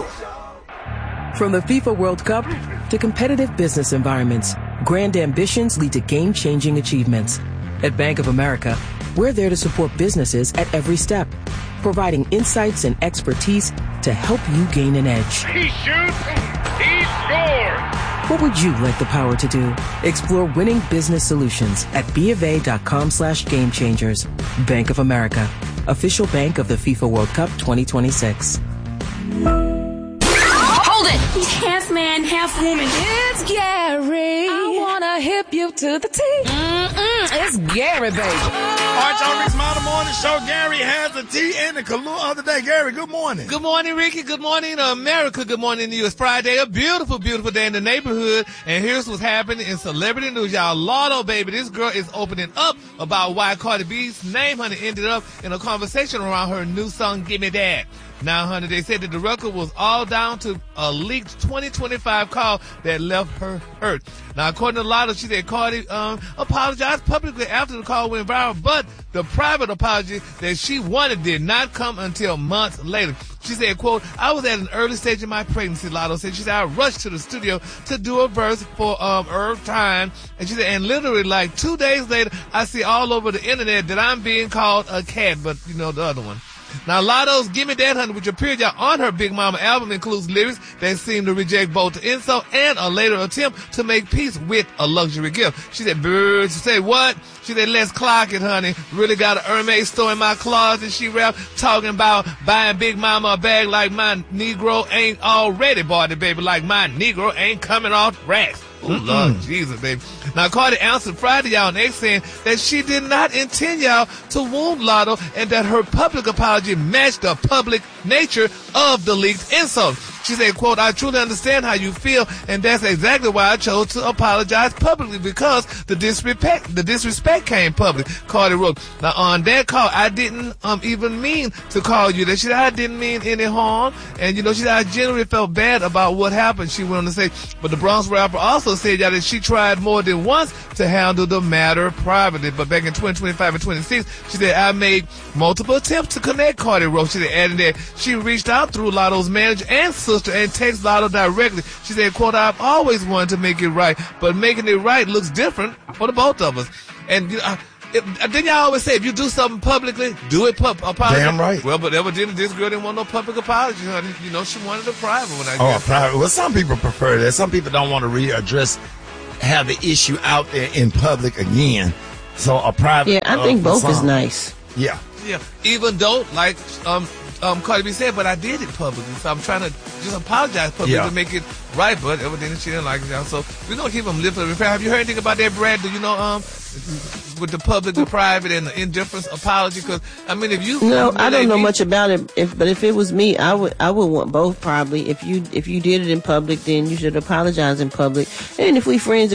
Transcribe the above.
From the FIFA World Cup to competitive business environments, grand ambitions lead to game-changing achievements. At Bank of America, we're there to support businesses at every step, providing insights and expertise to help you gain an edge. He shoots, he scores! What would you like the power to do? Explore winning business solutions at BofA.com/gamechangers. Bank of America, official bank of the FIFA World Cup 2026. Hold it! He's half man, half woman. It's Gary. I wanna hip you to the T. It's Gary, baby. All right, y'all, Rick's Modern Morning Show. Gary has a tea and the Kahlua of the day. Gary, good morning. Good morning, Ricky. Good morning, America. Good morning to you. It's Friday, a beautiful, beautiful day in the neighborhood. And here's what's happening in celebrity news, y'all. Lotto, baby, this girl is opening up about why Cardi B's name, honey, ended up in a conversation around her new song, Gimme That. Now, honey, they said that the record was all down to a leaked 2025 call that left her hurt. Now, according to Lotto, she said Cardi apologized publicly after the call went viral, but the private apology that she wanted did not come until months later. She said, quote, I was at an early stage in my pregnancy, Lotto said. She said, I rushed to the studio to do a verse for Earth Time. And she said, and literally like 2 days later, I see all over the internet that I'm being called a cat, but you know, the other one. Now, Lotto's Gimme That, honey, which appeared on her Big Mama album, includes lyrics that seem to reject both the insult and a later attempt to make peace with a luxury gift. She said, birds. She said, what? She said, let's clock it, honey. Really got an Hermes store in my closet. She rapped, talking about buying Big Mama a bag like my Negro ain't already bought it, baby, like my Negro ain't coming off racks. Oh, Lord Jesus, baby. Now, Cardi answered Friday, y'all, on X saying that she did not intend, y'all, to wound Lotto and that her public apology matched the public nature of the leaked insult. She said, quote, I truly understand how you feel, and that's exactly why I chose to apologize publicly, because the disrespect came public, Cardi wrote. Now, on that call, I didn't even mean to call you that. She said, I didn't mean any harm, and, you know, she said, I genuinely felt bad about what happened, she went on to say. But the Bronx rapper also said, y'all, that she tried more than once to handle the matter privately, but back in 2025 and 26, she said, I made multiple attempts to connect, Cardi wrote. She said, adding that she reached out through Lotto's manager and sister and text Lotto directly. She said, quote, I've always wanted to make it right, but making it right looks different for the both of us. And, you know, didn't y'all always say, if you do something publicly, do it apology? Damn right. Well, but evidently this girl didn't want no public apology, honey. You know, she wanted a private one, I guess. Oh, private. Well, some people prefer that. Some people don't want to have the issue out there in public again. So a private. Yeah, I think both is nice. Yeah. Yeah. Even though, like, Cardi B said, but I did it publicly, so I'm trying to just apologize publicly to make it right, but evidently she didn't like it, y'all. So we're going to keep them lifted. Have you heard anything about that, Brad? Do you know, with the public, the private, and the indifference apology? Because, I mean, if you... No, I don't know much about it, but if it was me, I would want both probably. If you did it in public, then you should apologize in public. And if we friends,